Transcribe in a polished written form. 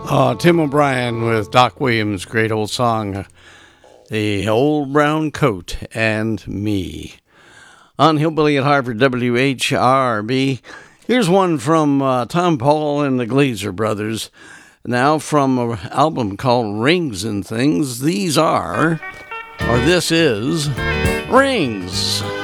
Tim O'Brien with Doc Williams' great old song, The Old Brown Coat and Me. On Hillbilly at Harvard, WHRB. Here's one from Tom Paul and the Glazer Brothers. Now from an album called Rings and Things. This is Rings.